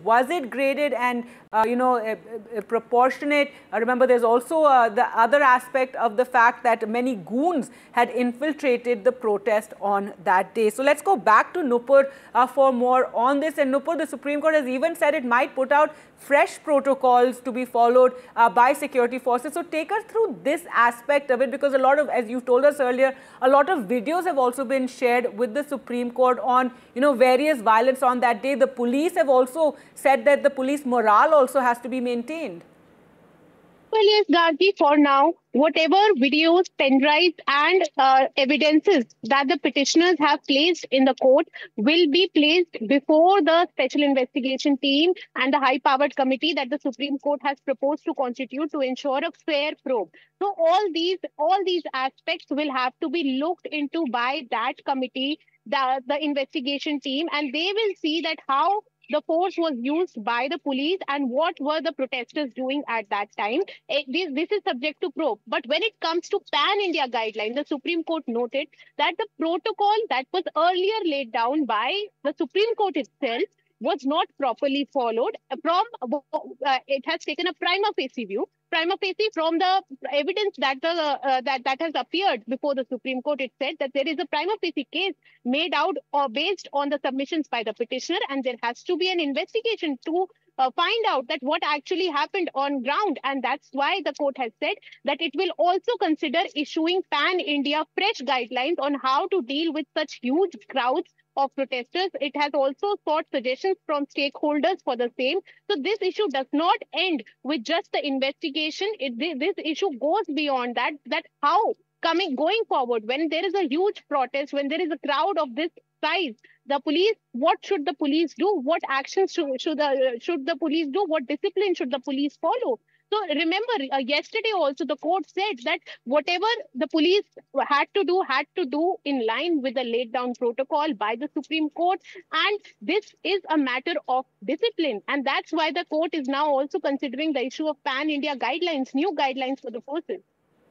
Was it graded and, proportionate? Remember, there's also the other aspect of the fact that many goons had infiltrated the protest on that day. So let's go back to Nupur for more on this. And Nupur, the Supreme Court has even said it might put out fresh protocols to be followed by security forces. So take us through this aspect of it, because a lot of, as you told us earlier, a lot of videos have also been shared with the Supreme Court on, various violence on that day. The police have also said that the police morale also has to be maintained. Well, yes, Gargi, for now, whatever videos, pen drives, and evidences that the petitioners have placed in the court will be placed before the special investigation team and the high-powered committee that the Supreme Court has proposed to constitute to ensure a fair probe. So all these aspects will have to be looked into by that committee, the investigation team, and they will see that how the force was used by the police and what were the protesters doing at that time. This is subject to probe. But when it comes to pan-India guidelines, the Supreme Court noted that the protocol that was earlier laid down by the Supreme Court itself was not properly followed. It has taken a prima facie view. Prima facie, from the evidence that that has appeared before the Supreme Court, it said that there is a prima facie case made out or based on the submissions by the petitioner, and there has to be an investigation to find out that what actually happened on ground. And that's why the court has said that it will also consider issuing pan-India fresh guidelines on how to deal with such huge crowds of protesters. It has also sought suggestions from stakeholders for the same. So this issue does not end with just the investigation. This issue goes beyond that, how going forward, when there is a huge protest, when there is a crowd of this size, the police, what should the police do? What actions should the police do? What discipline should the police follow? So remember, yesterday also the court said that whatever the police had to do in line with the laid down protocol by the Supreme Court. And this is a matter of discipline. And that's why the court is now also considering the issue of pan-India guidelines, new guidelines for the forces.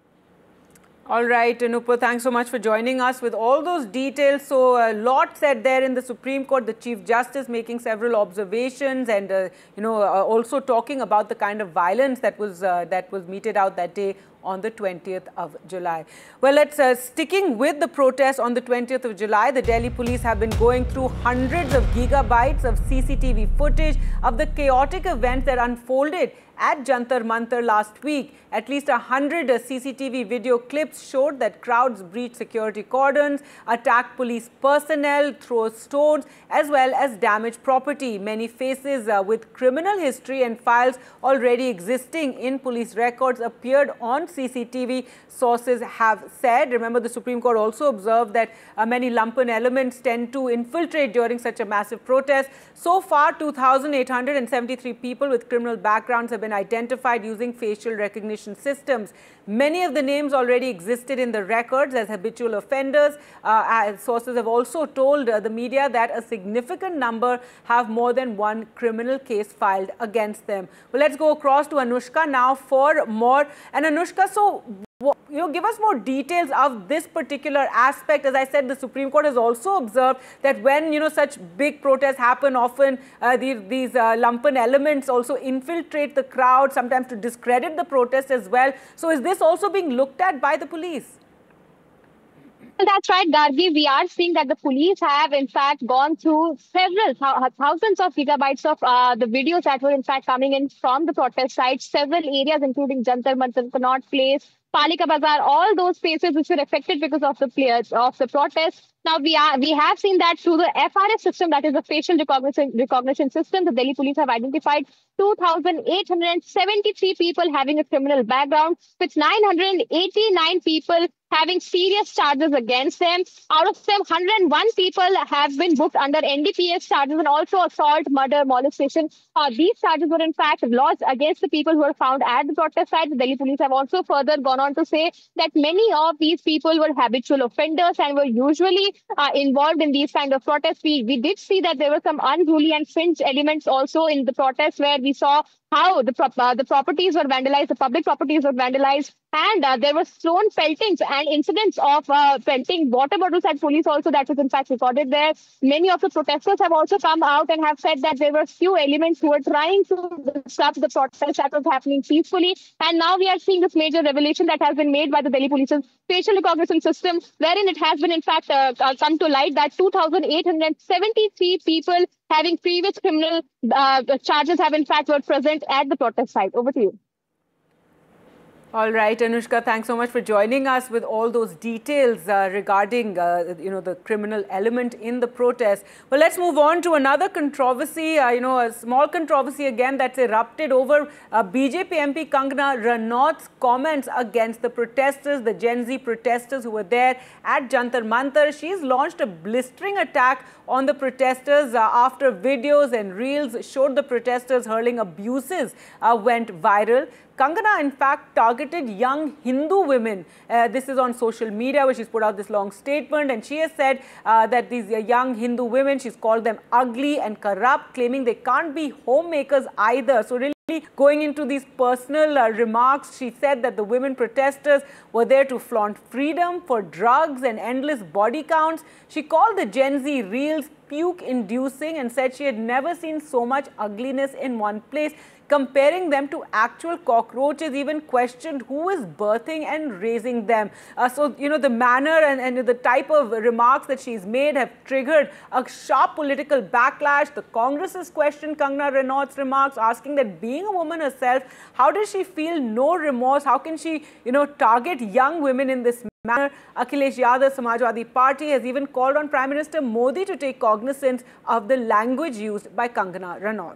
All right, Nupur, thanks so much for joining us with all those details. So a lot said there in the Supreme Court, the Chief Justice making several observations and, also talking about the kind of violence that was meted out that day on the 20th of July. Well, sticking with the protest on the 20th of July, the Delhi police have been going through hundreds of gigabytes of CCTV footage of the chaotic events that unfolded at Jantar Mantar last week. At least 100 CCTV video clips showed that crowds breached security cordons, attacked police personnel, threw stones, as well as damaged property. Many faces with criminal history and files already existing in police records appeared on CCTV, sources have said. Remember, the Supreme Court also observed that many lumpen elements tend to infiltrate during such a massive protest. So far, 2,873 people with criminal backgrounds have been identified using facial recognition systems. Many of the names already existed in the records as habitual offenders. Sources have also told the media that a significant number have more than one criminal case filed against them. Well, let's go across to Anushka now for more. And Anushka, so give us more details of this particular aspect. As I said, the Supreme Court has also observed that when, such big protests happen, often these lumpen elements also infiltrate the crowd, sometimes to discredit the protest as well. So is this also being looked at by the police? That's right, Gargi. We are seeing that the police have, in fact, gone through several thousands of gigabytes of the videos that were, in fact, coming in from the protest sites, several areas, including Jantar Mantar, Connaught Place, Palika Bazaar, all those places which were affected because of the protest. Now, we have seen that through the FRS system, that is the facial recognition system. The Delhi police have identified 2,873 people having a criminal background, with 989 people having serious charges against them. Out of them, 101 people have been booked under NDPS charges and also assault, murder, molestation. These charges were in fact lodged against the people who were found at the protest site. The Delhi police have also further gone on to say that many of these people were habitual offenders and were usually involved in these kind of protests. We did see that there were some unruly and fringe elements also in the protests, where we saw how the properties were vandalized, the public properties were vandalized, and there were stone peltings and incidents of pelting water bottles at police also that was in fact recorded there. Many of the protesters have also come out and have said that there were few elements who were trying to disrupt the protest that was happening peacefully. And now we are seeing this major revelation that has been made by the Delhi Police's facial recognition system, wherein it has been in fact come to light that 2,873 people having previous criminal charges have in fact were present at the protest site. Over to you. All right, Anushka, thanks so much for joining us with all those details regarding, the criminal element in the protest. Well, let's move on to another controversy, a small controversy again that's erupted over BJP MP Kangana Ranaut's comments against the protesters, the Gen Z protesters who were there at Jantar Mantar. She's launched a blistering attack on the protesters after videos and reels showed the protesters hurling abuses went viral. Kangana, in fact, targeted young Hindu women. This is on social media where she's put out this long statement, and she has said that these young Hindu women, she's called them ugly and corrupt, claiming they can't be homemakers either. So really going into these personal remarks, she said that the women protesters were there to flaunt freedom for drugs and endless body counts. She called the Gen Z reels puke-inducing and said she had never seen so much ugliness in one place, comparing them to actual cockroaches, even questioned who is birthing and raising them. So, the manner and the type of remarks that she's made have triggered a sharp political backlash. The Congress has questioned Kangana Ranaut's remarks, asking that being a woman herself, how does she feel no remorse? How can she, target young women in this manner? Akhilesh Yadav, Samajwadi Party, has even called on Prime Minister Modi to take cognizance of the language used by Kangana Ranaut.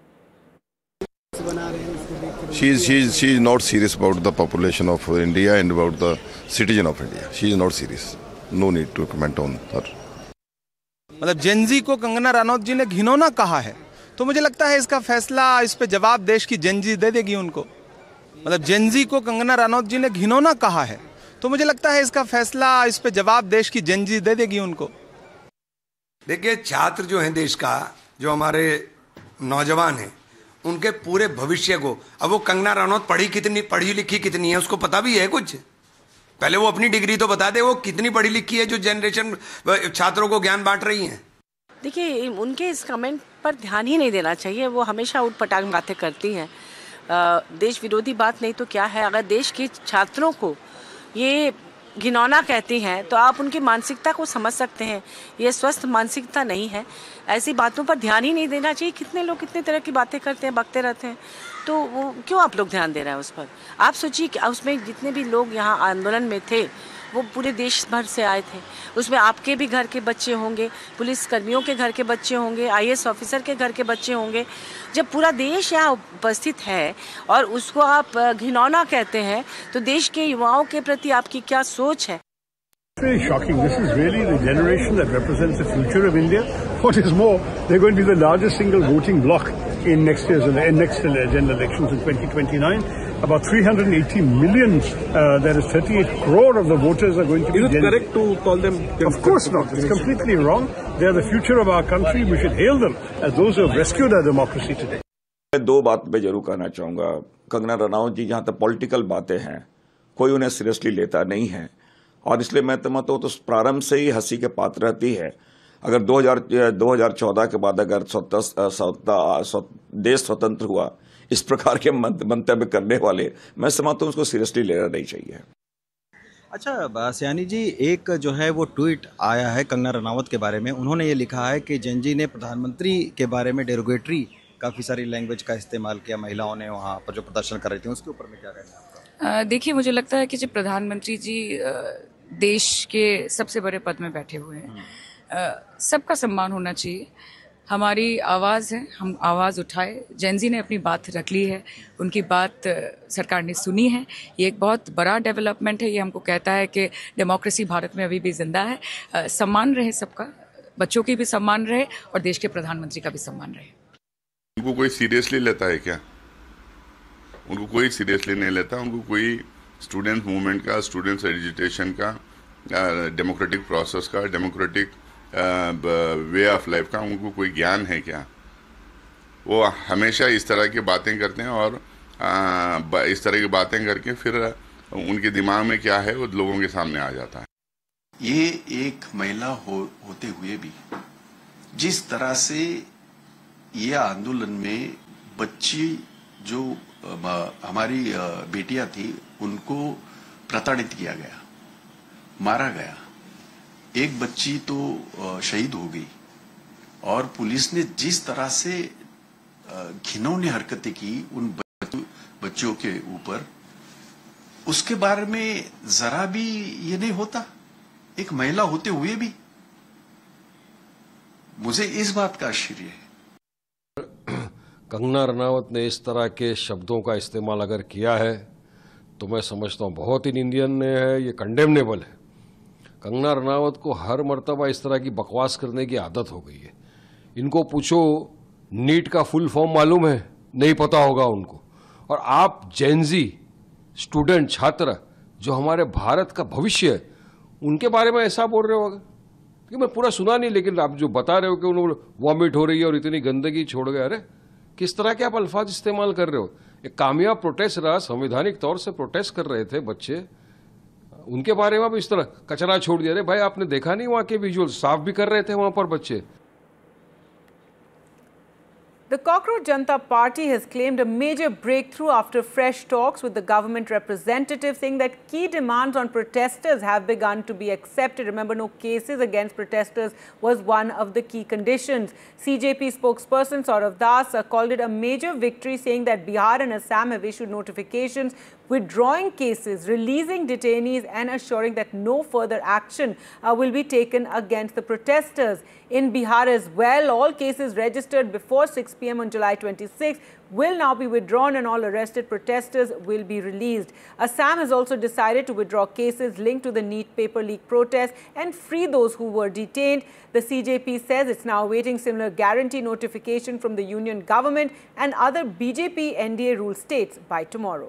She is not serious about the population of India and about the citizen of India. She is not serious. No need to comment on her. मतलब Gen Z को कंगना रनौत जी ने घिनौना कहा है, तो मुझे लगता है इसका फैसला, इस पे जवाब देश की जेनजी दे देगी उनको। मतलब जेनजी को कंगना रनौत जी ने घिनौना कहा है, तो मुझे लगता है इसका फैसला, इस पे जवाब देश की जेनजी दे देगी उनको। देखिए, छात्र जो हैं देश का, जो हमारे नौजवान हैं, उनके पूरे भविष्य को, अब वो कंगना रनौत पढ़ी लिखी कितनी है उसको पता भी है कुछ? पहले वो अपनी डिग्री तो बता दे, वो कितनी पढ़ी लिखी है जो जनरेशन छात्रों को ज्ञान बांट रही हैं। देखिए, उनके इस कमेंट पर ध्यान ही नहीं देना चाहिए। वो हमेशा उठपटांग बातें करती हैं। देश विरोधी बात नहीं तो क्या है। अगर देश के छात्रों को ये घिनौना कहती हैं तो आप उनकी मानसिकता को समझ सकते हैं। ये स्वस्थ मानसिकता नहीं है। ऐसी बातों पर ध्यान ही नहीं देना चाहिए। कितने लोग कितने तरह की बातें करते हैं, बकते रहते हैं, तो वो क्यों आप लोग ध्यान दे रहे हैं उस पर? आप सोचिए कि उसमें जितने भी लोग यहाँ आंदोलन में थे वो पूरे देश भर से आए थे। उसमें आपके भी घर के बच्चे होंगे, पुलिस कर्मियों के घर के बच्चे होंगे, IAS ऑफिसर के घर के बच्चे होंगे। जब पूरा देश यहाँ उपस्थित है और उसको आप घिनौना कहते हैं, तो देश के युवाओं के प्रति आपकी क्या सोच है? Very shocking. This is really the generation that represents the future of India. What is more, they're going to be the largest single voting bloc in next general elections in 2029. About 380 million, that is 38 crore of the voters are going to be. Is it correct to call them? Of course not. It's completely wrong. They are the future of our country. We should hail them as those who have rescued our democracy today. मैं दो बात पे जरूर कहना चाहूँगा। कंगना रनौत जी, जहाँ तक political बातें हैं, कोई उन्हें सीरियसली लेता नहीं है, और इसलिए मैं तो प्रारंभ से ही हंसी के पात्र रहती है। अगर 2014 के बाद अगर देश स्वतंत्र हुआ, इस प्रकार के मंतव्य करने वाले, मैं समझता हूँ उसको सीरियसली लेना नहीं चाहिए। अच्छा सयानी जी, एक जो है वो ट्वीट आया है कंगना रनावत के बारे में। उन्होंने ये लिखा है कि जेनजी ने प्रधानमंत्री के बारे में डेरोगेटरी काफ़ी सारी लैंग्वेज का इस्तेमाल किया, महिलाओं ने वहाँ पर जो प्रदर्शन कर रही थी, उसके ऊपर में क्या कहना है आपका? देखिए, मुझे लगता है कि जब प्रधानमंत्री जी देश के सबसे बड़े पद में बैठे हुए हैं, सबका सम्मान होना चाहिए। हमारी आवाज़ है, हम आवाज़ उठाए। जेनजी ने अपनी बात रख ली है, उनकी बात सरकार ने सुनी है। ये एक बहुत बड़ा डेवलपमेंट है। ये हमको कहता है कि डेमोक्रेसी भारत में अभी भी जिंदा है। सम्मान रहे सबका, बच्चों की भी सम्मान रहे और देश के प्रधानमंत्री का भी सम्मान रहे। उनको कोई सीरियसली लेता है क्या? उनको कोई सीरियसली नहीं लेता। उनको कोई स्टूडेंट मूवमेंट का, स्टूडेंट्स एजिटेशन का, डेमोक्रेटिक प्रोसेस का, डेमोक्रेटिक वे ऑफ लाइफ का उनको कोई ज्ञान है क्या? वो हमेशा इस तरह की बातें करते हैं और इस तरह की बातें करके फिर उनके दिमाग में क्या है वो लोगों के सामने आ जाता है। ये एक महिला होते हुए भी जिस तरह से ये आंदोलन में बच्ची जो हमारी बेटियां थी उनको प्रताड़ित किया गया, मारा गया, एक बच्ची तो शहीद हो गई और पुलिस ने जिस तरह से घिनौनी हरकतें की उन बच्चों के ऊपर, उसके बारे में जरा भी ये नहीं होता एक महिला होते हुए भी। मुझे इस बात का आश्चर्य है। कंगना रनावत ने इस तरह के शब्दों का इस्तेमाल अगर किया है तो मैं समझता हूं बहुत ही निंदनीय है, ये कंडेमनेबल है। कंगना रनावत को हर मर्तबा इस तरह की बकवास करने की आदत हो गई है। इनको पूछो नीट का फुल फॉर्म मालूम है? नहीं पता होगा उनको। और आप जेनजी स्टूडेंट छात्र जो हमारे भारत का भविष्य है उनके बारे में ऐसा बोल रहे हो? क्योंकि मैं पूरा सुना नहीं, लेकिन आप जो बता रहे हो कि उन्होंने वॉमिट हो रही है और इतनी गंदगी छोड़ गए, अरे किस तरह के आप अल्फाज इस्तेमाल कर रहे हो? एक कामयाब प्रोटेस्ट रहा, संवैधानिक तौर से प्रोटेस्ट कर रहे थे बच्चे, उनके बारे में आप इस तरह कचरा छोड़ दिया। अरे भाई आपने देखा नहीं वहां के विजुअल, साफ भी कर रहे थे वहां पर बच्चे। The Cockroach Janata Party has claimed a major breakthrough after fresh talks with the government representative, saying that key demands on protesters have begun to be accepted. Remember, no cases against protesters was one of the key conditions. CJP spokesperson Saurav Das called it a major victory, saying that Bihar and Assam have issued notifications withdrawing cases, releasing detainees and assuring that no further action will be taken against the protesters. In Bihar as well, all cases registered before 6 p.m. on July 26 will now be withdrawn and all arrested protesters will be released. Assam has also decided to withdraw cases linked to the NEET paper leak protest and free those who were detained. The CJP says it's now awaiting similar guarantee notification from the union government and other BJP NDA rule states by tomorrow.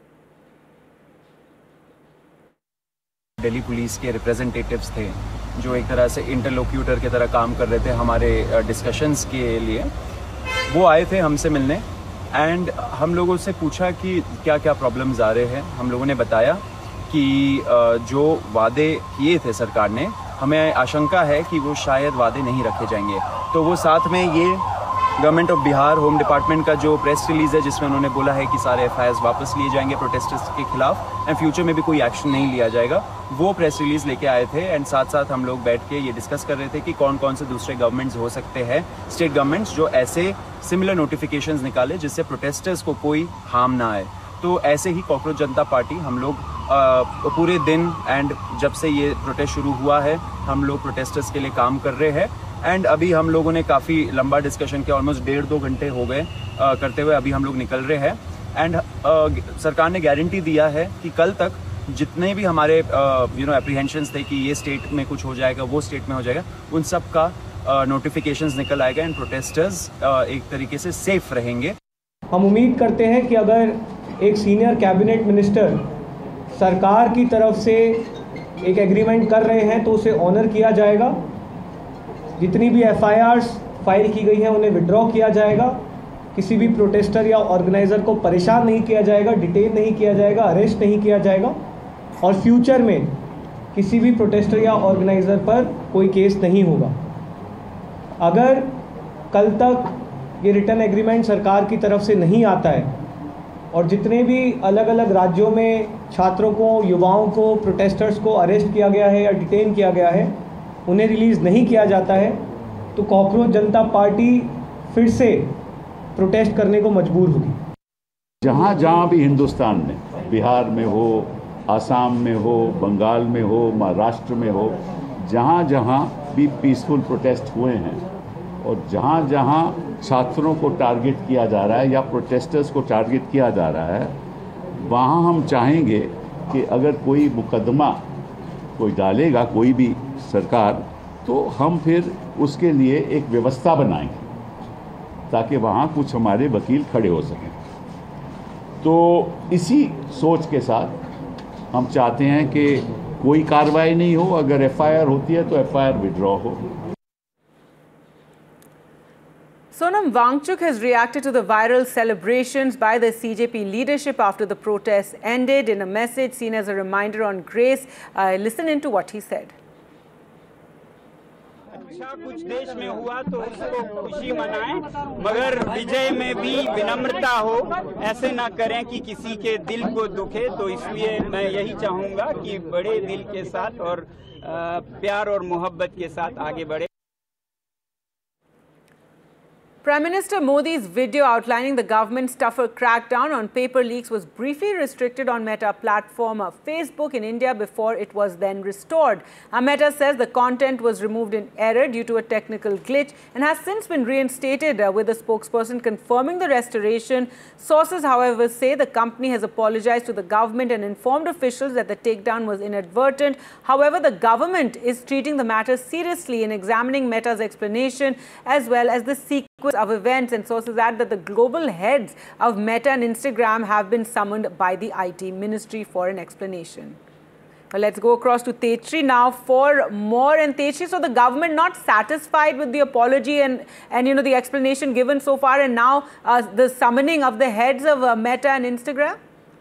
Delhi police के representatives थे जो एक तरह से interlocutor की तरह काम कर रहे थे हमारे डिस्कशंस के लिए, वो आए थे हमसे मिलने एंड हम लोगों से पूछा कि क्या क्या प्रॉब्लम्स आ रहे हैं। हम लोगों ने बताया कि जो वादे किए थे सरकार ने, हमें आशंका है कि वो शायद वादे नहीं रखे जाएंगे। तो वो साथ में ये government of Bihar home department का जो प्रेस रिलीज है जिसमें उन्होंने बोला है कि सारे FIRs वापस लिए जाएंगे प्रोटेस्टर्स के खिलाफ एंड फ्यूचर में भी कोई एक्शन नहीं लिया जाएगा, वो प्रेस रिलीज लेके आए थे। एंड साथ साथ हम लोग बैठ के ये डिस्कस कर रहे थे कि कौन कौन से दूसरे गवर्नमेंट्स हो सकते हैं, स्टेट गवर्नमेंट्स, जो ऐसे सिमिलर नोटिफिकेशंस निकाले जिससे प्रोटेस्टर्स को कोई हार्म ना आए। तो ऐसे ही कॉकरोच जनता पार्टी हम लोग पूरे दिन एंड जब से ये प्रोटेस्ट शुरू हुआ है हम लोग प्रोटेस्टर्स के लिए काम कर रहे हैं। एंड अभी हम लोगों ने काफ़ी लंबा डिस्कशन किया, ऑलमोस्ट 1.5-2 घंटे हो गए करते हुए, अभी हम लोग निकल रहे हैं। एंड सरकार ने गारंटी दिया है कि कल तक जितने भी हमारे एप्रीहेंशंस थे कि ये स्टेट में कुछ हो जाएगा, वो स्टेट में हो जाएगा, उन सब का नोटिफिकेशंस निकल आएगा एंड प्रोटेस्टर्स एक तरीके से सेफ रहेंगे। हम उम्मीद करते हैं कि अगर एक सीनियर कैबिनेट मिनिस्टर सरकार की तरफ से एक एग्रीमेंट कर रहे हैं तो उसे ऑनर किया जाएगा। जितनी भी FIRs फाइल की गई हैं उन्हें विड्रॉ किया जाएगा। किसी भी प्रोटेस्टर या ऑर्गेनाइज़र को परेशान नहीं किया जाएगा, डिटेन नहीं किया जाएगा, अरेस्ट नहीं किया जाएगा और फ्यूचर में किसी भी प्रोटेस्टर या ऑर्गेनाइज़र पर कोई केस नहीं होगा। अगर कल तक ये रिटर्न एग्रीमेंट सरकार की तरफ से नहीं आता है और जितने भी अलग अलग राज्यों में छात्रों को, युवाओं को, प्रोटेस्टर्स को अरेस्ट किया गया है या डिटेन किया गया है, उन्हें रिलीज़ नहीं किया जाता है, तो कॉकरोच जनता पार्टी फिर से प्रोटेस्ट करने को मजबूर होगी। जहाँ जहाँ भी हिंदुस्तान में, बिहार में हो, आसाम में हो, बंगाल में हो, महाराष्ट्र में हो, जहाँ जहाँ भी पीसफुल प्रोटेस्ट हुए हैं और जहाँ जहाँ छात्रों को टारगेट किया जा रहा है या प्रोटेस्टर्स को टारगेट किया जा रहा है, वहाँ हम चाहेंगे कि अगर कोई मुकदमा कोई डालेगा कोई भी सरकार, तो हम फिर उसके लिए एक व्यवस्था बनाएंगे ताकि वहाँ कुछ हमारे वकील खड़े हो सकें। तो इसी सोच के साथ हम चाहते हैं कि कोई कार्रवाई नहीं हो, अगर FIR होती है तो FIR विड्रॉ हो। Sonam Wangchuk has reacted to the viral celebrations by the CJP leadership after the protests ended. In a message seen as a reminder on grace, listen into what he said. अच्छा कुछ देश में हुआ तो उसको खुशी मनाएं, मगर विजय में भी विनम्रता हो, ऐसे ना करें कि किसी के दिल को दुखे। तो इसलिए मैं यही चाहूँगा कि बड़े दिल के साथ और प्यार और मोहब्बत के साथ आगे बढ़े। Prime Minister Modi's video outlining the government's tougher crackdown on paper leaks was briefly restricted on Meta platform Facebook in India before it was then restored. Meta says the content was removed in error due to a technical glitch and has since been reinstated, with a spokesperson confirming the restoration. Sources, however, say the company has apologized to the government and informed officials that the takedown was inadvertent. However, the government is treating the matter seriously in examining Meta's explanation as well as the sequence of events, and sources add that the global heads of Meta and Instagram have been summoned by the IT ministry for an explanation. Well, let's go across to Tetri now for more. And Tetri, so the government not satisfied with the apology and the explanation given so far, and now the summoning of the heads of Meta and Instagram?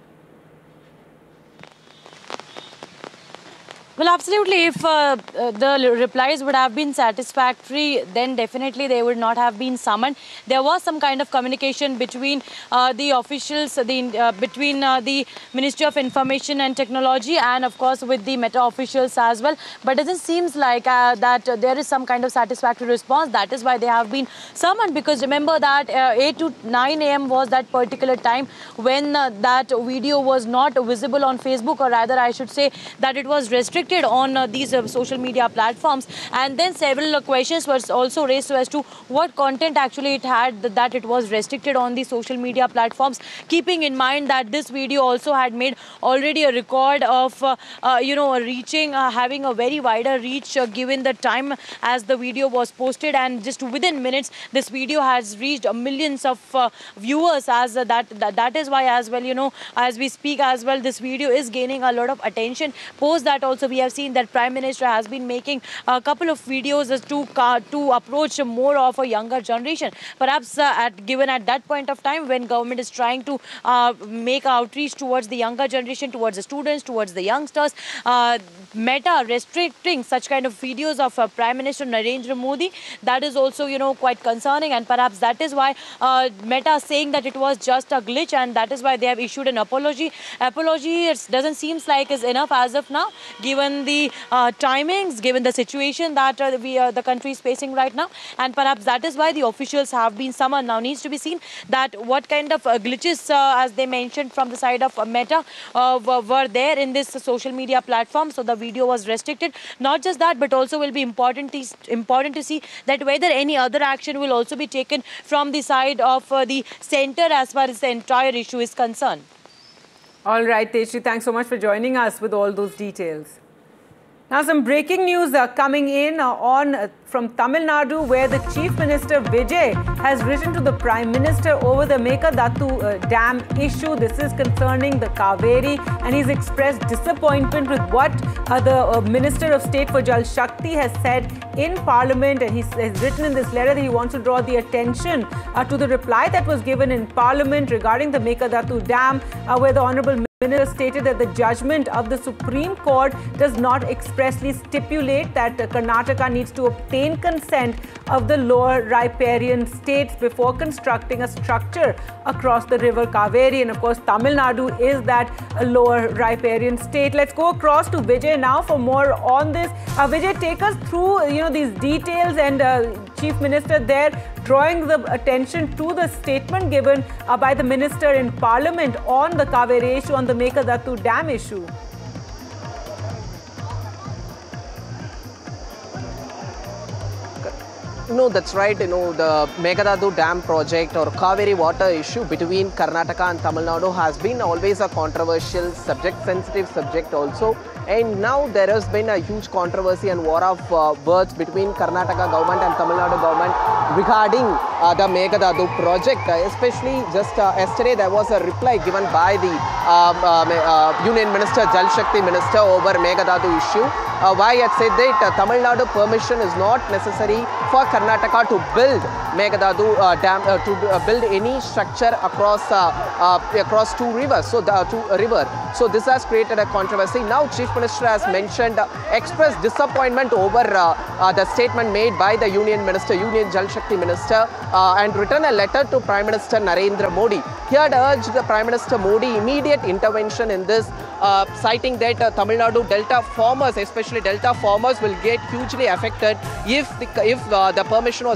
Well, absolutely. If the replies would have been satisfactory, then definitely they would not have been summoned. There was some kind of communication between the officials, between the Ministry of Information and Technology and, of course, with the Meta officials as well. But it seems like that there is some kind of satisfactory response. That is why they have been summoned, because remember that 8 to 9 a.m. was that particular time when that video was not visible on Facebook, or rather I should say that it was restricted on these social media platforms. And then several questions were also raised as to what content actually it had that it was restricted on the social media platforms, keeping in mind that this video also had made already a record of reaching, having a very wider reach given the time as the video was posted, and just within minutes this video has reached millions of viewers. As that is why as well, as we speak as well, this video is gaining a lot of attention. Post that also we have seen that Prime Minister has been making a couple of videos to approach more of a younger generation. Perhaps given at that point of time when government is trying to make outreach towards the younger generation, towards the students, towards the youngsters, Meta restricting such kind of videos of Prime Minister Narendra Modi, that is also quite concerning, and perhaps that is why Meta saying that it was just a glitch, and that is why they have issued an apology. Apology doesn't seem like is enough as of now, given the timings, given the situation that the country is facing right now, and perhaps that is why the officials have been summoned. Now needs to be seen that what kind of glitches, as they mentioned from the side of Meta, were there in this social media platform. So the video was restricted. Not just that, but also will be important to see that whether any other action will also be taken from the side of the centre as far as the entire issue is concerned. All right, Tetri, thanks so much for joining us with all those details. Now, some breaking news coming in from Tamil Nadu, where the Chief Minister Vijay has written to the Prime Minister over the Meghadattu Dam issue. This is concerning the Kaveri, and he's expressed disappointment with what the Minister of State for Jal Shakti has said in Parliament, and he has written in this letter that he wants to draw the attention to the reply that was given in Parliament regarding the Meghadattu Dam, where the Honourable Minister stated that the judgment of the Supreme Court does not expressly stipulate that Karnataka needs to obtain consent of the lower riparian states before constructing a structure across the river Kaveri. And of course, Tamil Nadu is that lower riparian state. Let's go across to Vijay now for more on this. Vijay, take us through these details, and Chief Minister there drawing the attention to the statement given by the Minister in Parliament on the Kaveri issue, on the Meghadattu Dam issue. No, that's right. The Meghadattu Dam project or Kaveri water issue between Karnataka and Tamil Nadu has been always a controversial subject, sensitive subject also. And now there has been a huge controversy and war of words between Karnataka government and Tamil Nadu government regarding the Meghadattu project. Especially just yesterday there was a reply given by the Union Minister, Jal Shakti Minister over Meghadattu issue. Why I said that Tamil Nadu permission is not necessary for Karnataka to build Meghdadu Dam, to build any structure across two rivers. So this has created a controversy. Now Chief Minister has mentioned, expressed disappointment over the statement made by the Union Jal Shakti Minister, and written a letter to Prime Minister Narendra Modi. He had urged the Prime Minister Modi immediate intervention in this, citing that Tamil Nadu Delta farmers, especially Delta farmers, will get hugely affected if the permission was